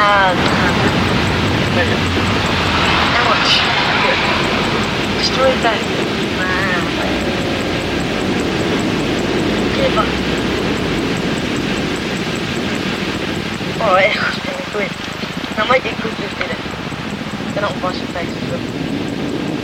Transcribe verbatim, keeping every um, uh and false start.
Ah, how much? Destroy that. Wow. Give up. Alright, I cost me a quid. Now make it good with it. Then I'll buy some bags as well.